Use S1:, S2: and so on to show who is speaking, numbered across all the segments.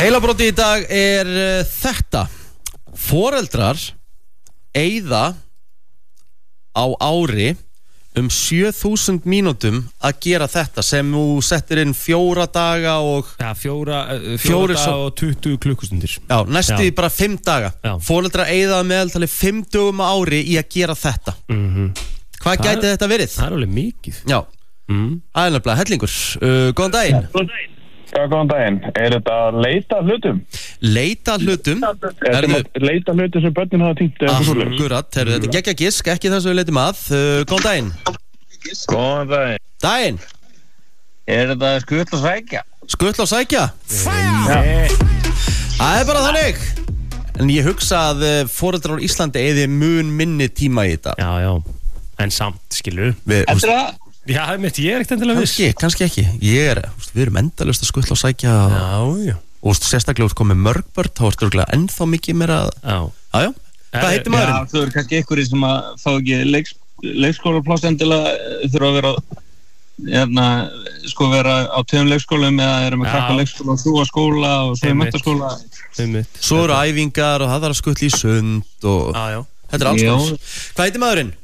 S1: Heilabrótið í dag þetta. Foreldrar eyða á ári 7.000 mínútum að gera þetta sem þú settir inn 4 daga og...
S2: Ja, 4 daga og 20 klukkustundir.
S1: Já, næstu bara 5 daga.
S2: Já.
S1: Foreldrar eyða meðaltali 5 dögum á ári í að gera þetta. Hvað gæti þetta verið?
S2: Það alveg mikið.
S1: Já, það nefnilega hellingur. Góðan daginn.
S3: Já, góðan daginn. Þetta að leita hlutum?
S1: Leita hlutum?
S3: Leita hlutum sem börnin hafa týnt?
S1: Akkurat, þetta er geggja gisk, ekki það sem við leitum að. Góðan daginn.
S3: Góðan daginn.
S1: Daginn.
S4: Þetta skull og sækja?
S1: Skull og sækja? Það bara þannig. En ég hugsa að foreldrar á Íslandi eyði mun minni tíma í þetta.
S2: Já. En samt, skilur.
S4: Eftir það?
S2: Já, ég ekkert endilega viss.
S1: Kannski ekki. Við erum endalaust að skuttla og sækja.
S2: Já.
S1: Og sérstaklega úr komið mörg börn, þá ertu örugglega ennþá mikið meira. Já. Hvað heitir maðurinn?
S4: Já, þú eru kannski einhverjir sem að fá ekki leikskólapláss endilega, þurfa að vera á 2 leikskólum eða eru með krakka leikskóla og 3 skóla og svo menntaskóla.
S1: Svo eru æfingar og það þarf að skuttla í sund og...
S2: Já.
S1: Þetta alls konar. Hvað heitir maðurinn?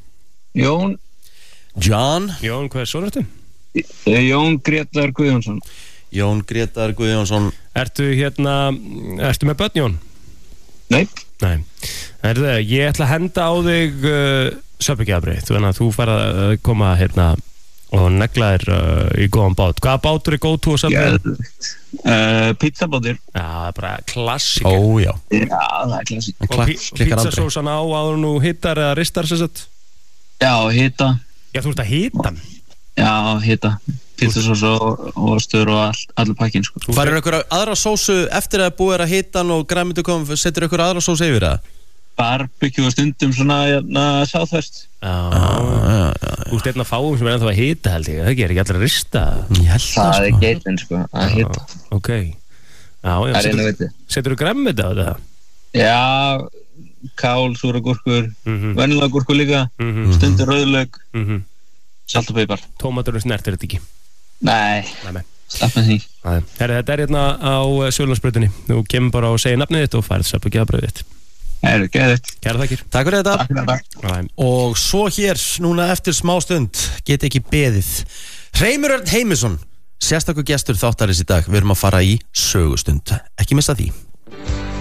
S1: Jón,
S2: hvað sonur ertu?
S4: Jón Grétar Guðjónsson.
S1: Jón Grétar Guðjónsson.
S2: Ertu með börn, Jón?
S4: Nei.
S2: Ég ætla að henda á þig söpbyggjabrið, þannig að þú fær að koma hérna og negla þér í góðan bát. Hvaða bátur er góð tú að söpbyggja?
S4: Pizzabátur.
S2: Já, það er bara klassík.
S1: Já,
S4: það er klassík.
S2: Og pizzasósan á áður nú hittar eða ristar sem sagt?
S4: Já, hita.
S2: Já, þú ert að hita hann?
S4: Já, hita. Pizzasós og ostur og allir pakkin, sko.
S1: Færðu einhverja aðra sósu eftir að búið að hita hann og græmyndu kom, setur einhverja aðra sósu yfir það?
S4: Barbecue og stundum svona Southwest.
S2: Já. Þú veist, einn að fáum sem ennþá að hita, held ég. Það ekki allir að rista.
S4: Það er geitin, sko, að hita.
S2: Ok. Já. Setur þú græmyndu á þetta? Já.
S4: Kál, súra gúrkur, venjulega gúrkur líka, stundur rauðlaug, salt og pipar.
S2: Tómaturinn snertir þetta ekki?
S4: Nei. Slapp með því.
S2: Þetta er hérna á Sjölandsbrautinni. Þú kemur bara og segir nafnið þitt og færð söpbyggjabrið þitt.
S4: Geðvitt.
S2: Kæra þakkir.
S1: Takk fyrir þetta.
S4: Takk fyrir þetta.
S1: Og svo hér, núna eftir smá stund, get ekki beðið. Hreimur Örn Heimisson, sérstakur gestur þáttarins í dag. Við erum að fara í sögustund. Ekki missa því.